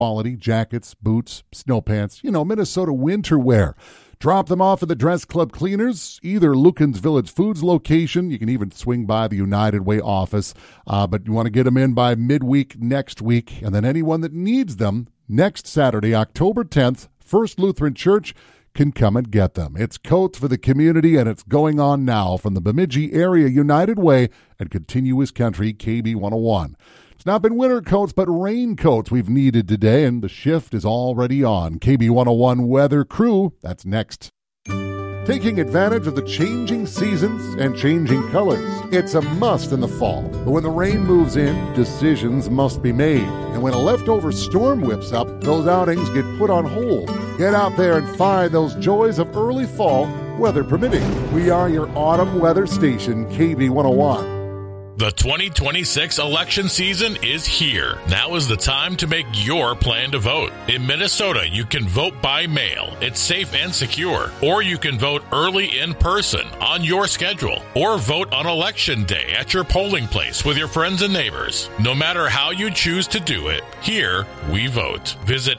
Quality jackets, boots, snow pants, Minnesota winter wear. Drop them off at the Dress Club Cleaners, either Lucan's Village Foods location. You can even swing by the United Way office, but you want to get them in by midweek next week. And then anyone that needs them, next Saturday, October 10th, First Lutheran Church can come and get them. It's coats for the community, and it's going on now from the Bemidji Area United Way and Continuous Country KB 101. It's not been winter coats, but raincoats we've needed today, and the shift is already on. KB 101 Weather Crew, that's next. Taking advantage of the changing seasons and changing colors. It's a must in the fall. But when the rain moves in, decisions must be made. And when a leftover storm whips up, those outings get put on hold. Get out there and find those joys of early fall, weather permitting. We are your autumn weather station, KB 101. The 2026 election season is here. Now is the time to make your plan to vote. In Minnesota, you can vote by mail. It's safe and secure. Or you can vote early in person on your schedule. Or vote on election day at your polling place with your friends and neighbors. No matter how you choose to do it, here we vote. Visit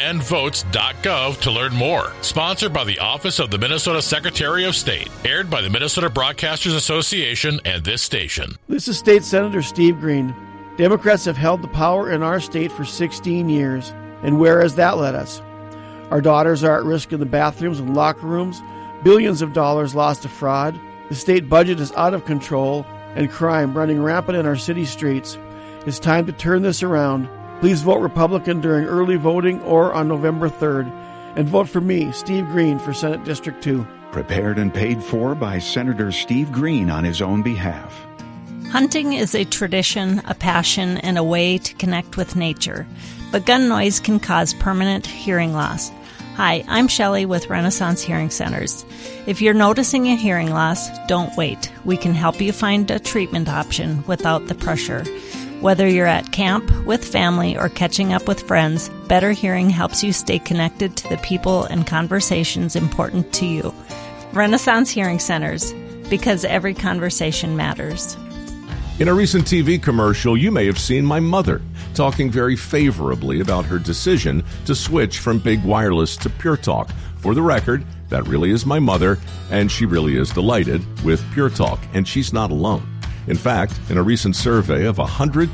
mnvotes.gov to learn more. Sponsored by the Office of the Minnesota Secretary of State. Aired by the Minnesota Broadcasters Association and this station. This is State Senator Steve Green. Democrats have held the power in our state for 16 years, and where has that led us? Our daughters are at risk in the bathrooms and locker rooms, billions of dollars lost to fraud, the state budget is out of control, and crime running rampant in our city streets. It's time to turn this around. Please vote Republican during early voting or on November 3rd, and vote for me, Steve Green, for Senate District 2. Prepared and paid for by Senator Steve Green on his own behalf. Hunting is a tradition, a passion, and a way to connect with nature, but gun noise can cause permanent hearing loss. Hi, I'm Shelley with Renaissance Hearing Centers. If you're noticing a hearing loss, don't wait. We can help you find a treatment option without the pressure. Whether you're at camp, with family, or catching up with friends, Better Hearing helps you stay connected to the people and conversations important to you. Renaissance Hearing Centers, because every conversation matters. In a recent TV commercial, you may have seen my mother talking very favorably about her decision to switch from Big Wireless to Pure Talk. For the record, that really is my mother, and she really is delighted with Pure Talk, and she's not alone. In fact, in a recent survey of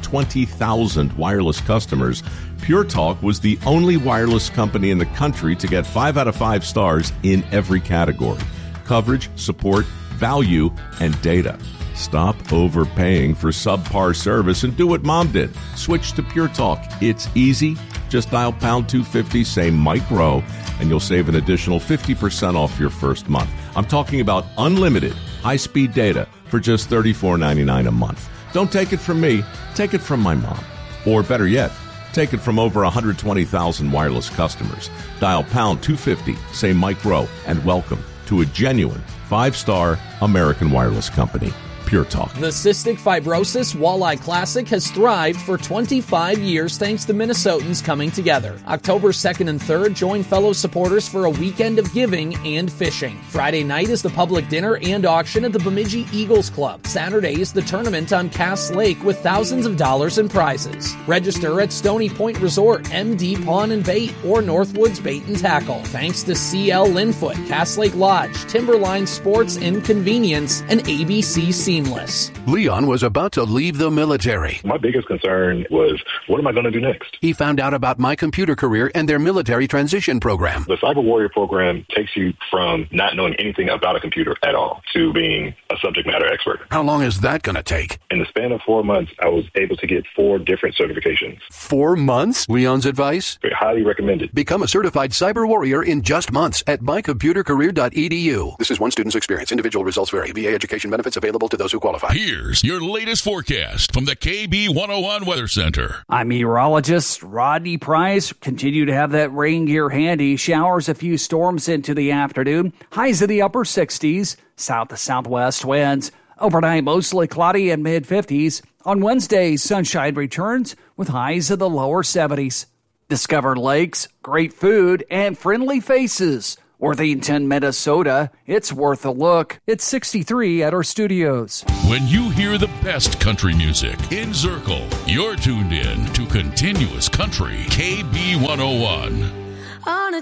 120,000 wireless customers, Pure Talk was the only wireless company in the country to get 5 out of 5 stars in every category: coverage, support, value, and data. Stop overpaying for subpar service and do what Mom did. Switch to Pure Talk. It's easy. Just dial pound 250, say Mike Rowe, and you'll save an additional 50% off your first month. I'm talking about unlimited high-speed data for just $34.99 a month. Don't take it from me. Take it from my mom. Or better yet, take it from over 120,000 wireless customers. Dial pound 250, say Mike Rowe, and welcome to a genuine 5-star American wireless company. Pure Talk. The Cystic Fibrosis Walleye Classic has thrived for 25 years thanks to Minnesotans coming together. October 2nd and 3rd, join fellow supporters for a weekend of giving and fishing. Friday night is the public dinner and auction at the Bemidji Eagles Club. Saturday is the tournament on Cass Lake with thousands of dollars in prizes. Register at Stony Point Resort, MD Pawn and Bait, or Northwoods Bait and Tackle. Thanks to CL Linfoot, Cass Lake Lodge, Timberline Sports and Convenience, and ABC Seamless. Leon was about to leave the military. My biggest concern was, what am I going to do next? He found out about My Computer Career and their military transition program. The Cyber Warrior program takes you from not knowing anything about a computer at all to being a subject matter expert. How long is that going to take? In the span of 4 months, I was able to get 4 different certifications. 4 months? Leon's advice? Highly recommended. Become a certified cyber warrior in just months at mycomputercareer.edu. This is one student's experience. Individual results vary. VA education benefits available to those who qualify. Here's your latest forecast from the KB 101 Weather Center. I'm meteorologist Rodney Price. Continue to have that rain gear handy. Showers, a few storms into the afternoon. Highs in the upper 60s. South to southwest winds. Overnight, mostly cloudy and mid-50s. On Wednesday, sunshine returns with highs in the lower 70s. Discover lakes, great food, and friendly faces. Worthington, Minnesota, it's worth a look. It's 63 at our studios. When you hear the best country music in Zirkle, you're tuned in to Continuous Country, KB101. On a